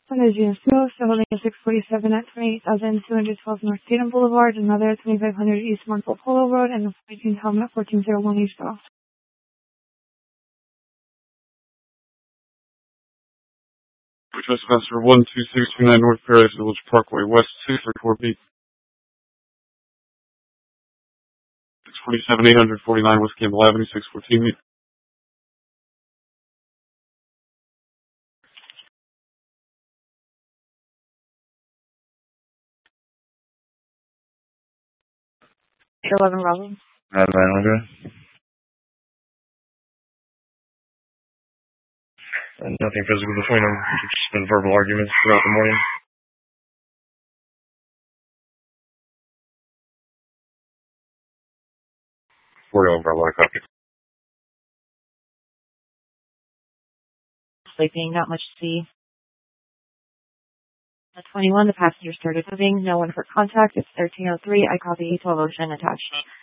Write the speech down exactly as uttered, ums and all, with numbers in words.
Energy Smooth, holding a six forty-seven at twenty-eight thousand two hundred twelve North Tatum Boulevard, another at twenty-five hundred East Marple Polo Road, and a flight helmet fourteen oh one East off. Request Master one two six two nine North Paradise Village Parkway West six three four B. six forty-seven eight forty-nine West Campbell Avenue six fourteen B. eleven Bravo. nine nine hundred. And nothing physical between them. It's just been verbal arguments throughout the morning. forty Bravo, I copy. Sleeping, not much to see. At twenty-one, the passenger started moving. No one for contact. It's thirteen oh three. I copy twelve Ocean attached.